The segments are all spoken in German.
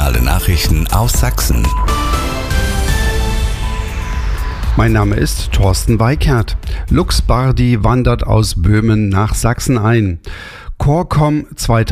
Regionale Nachrichten aus Sachsen. Mein Name ist Thorsten Weikert. Lux Bardi wandert aus Böhmen nach Sachsen ein. ChorComm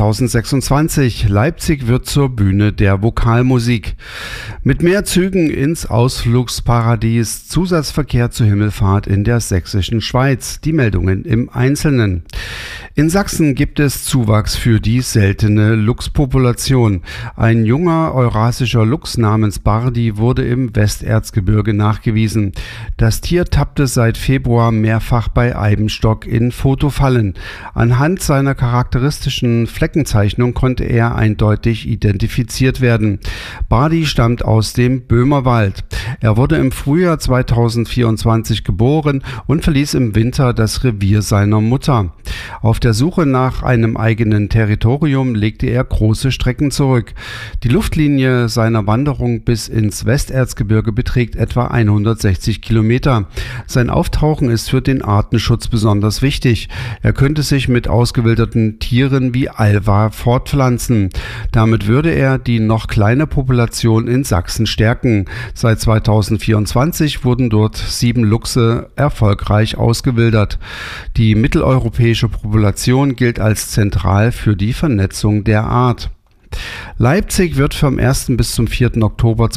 2026. Leipzig wird zur Bühne der Vokalmusik. Mit mehr Zügen ins Ausflugsparadies. Zusatzverkehr zur Himmelfahrt in der sächsischen Schweiz. Die Meldungen im Einzelnen. In Sachsen gibt es Zuwachs für die seltene Luchspopulation. Ein junger eurasischer Luchs namens Bardi wurde im Westerzgebirge nachgewiesen. Das Tier tappte seit Februar mehrfach bei Eibenstock in Fotofallen. Anhand seiner charakteristischen Fleckenzeichnung konnte er eindeutig identifiziert werden. Bardi stammt aus dem Böhmerwald. Er wurde im Frühjahr 2024 geboren und verließ im Winter das Revier seiner Mutter. Auf der Suche nach einem eigenen Territorium legte er große Strecken zurück. Die Luftlinie seiner Wanderung bis ins Westerzgebirge beträgt etwa 160 Kilometer. Sein Auftauchen ist für den Artenschutz besonders wichtig. Er könnte sich mit ausgewilderten Tieren wie Alva fortpflanzen. Damit würde er die noch kleine Population in Sachsen stärken. Seit 2024 wurden dort 7 Luchse erfolgreich ausgewildert. Die mitteleuropäische Population gilt als zentral für die Vernetzung der Art. Leipzig wird vom 1. bis zum 4. Oktober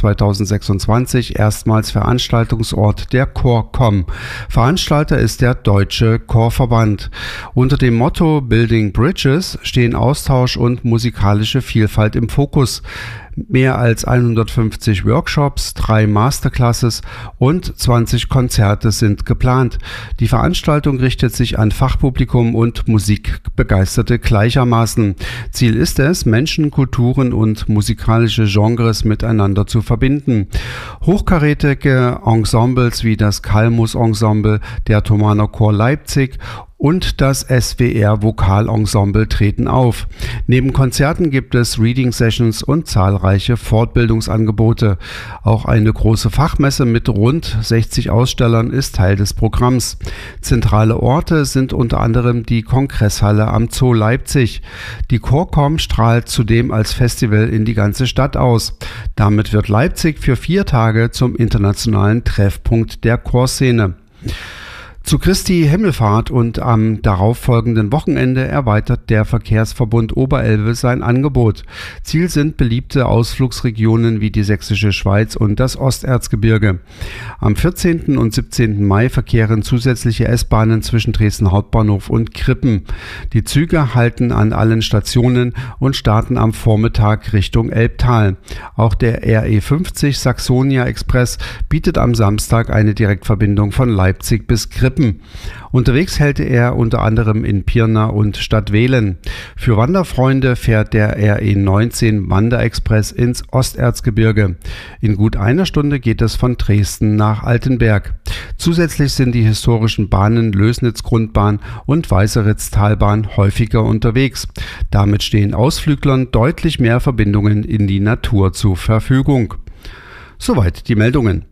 2026 erstmals Veranstaltungsort der ChorComm. Veranstalter ist der Deutsche Chorverband. Unter dem Motto Building Bridges stehen Austausch und musikalische Vielfalt im Fokus. Mehr als 150 Workshops, 3 Masterclasses und 20 Konzerte sind geplant. Die Veranstaltung richtet sich an Fachpublikum und Musikbegeisterte gleichermaßen. Ziel ist es, Menschen, Kulturen und musikalische Genres miteinander zu verbinden. Hochkarätige Ensembles wie das Kalmus Ensemble, der Thomaner Chor Leipzig und das SWR Vokalensemble treten auf. Neben Konzerten gibt es Reading Sessions und zahlreiche Fortbildungsangebote. Auch eine große Fachmesse mit rund 60 Ausstellern ist Teil des Programms. Zentrale Orte sind unter anderem die Kongresshalle am Zoo Leipzig. Die ChorComm strahlt zudem als Festival in die ganze Stadt aus. Damit wird Leipzig für 4 Tage zum internationalen Treffpunkt der Chorszene. Zu Christi Himmelfahrt und am darauffolgenden Wochenende erweitert der Verkehrsverbund Oberelbe sein Angebot. Ziel sind beliebte Ausflugsregionen wie die Sächsische Schweiz und das Osterzgebirge. Am 14. und 17. Mai verkehren zusätzliche S-Bahnen zwischen Dresden Hauptbahnhof und Krippen. Die Züge halten an allen Stationen und starten am Vormittag Richtung Elbtal. Auch der RE50 Saxonia Express bietet am Samstag eine Direktverbindung von Leipzig bis Krippen. Unterwegs hält er unter anderem in Pirna und Stadtwehlen. Für Wanderfreunde fährt der RE19 Wanderexpress ins Osterzgebirge. In gut einer Stunde geht es von Dresden nach Altenberg. Zusätzlich sind die historischen Bahnen Lößnitz-Grundbahn und Weißeritz-Talbahn häufiger unterwegs. Damit stehen Ausflüglern deutlich mehr Verbindungen in die Natur zur Verfügung. Soweit die Meldungen.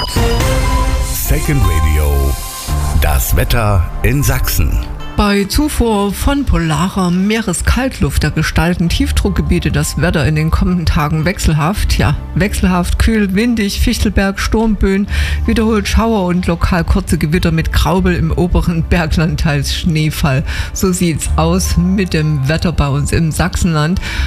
Second Radio. Das Wetter in Sachsen. Bei Zufuhr von polarer Meereskaltluft gestalten Tiefdruckgebiete das Wetter in den kommenden Tagen wechselhaft. Ja, wechselhaft, kühl, windig, Fichtelberg, Sturmböen, wiederholt Schauer und lokal kurze Gewitter mit Graubel im oberen Bergland, teils Schneefall. So sieht's aus mit dem Wetter bei uns im Sachsenland.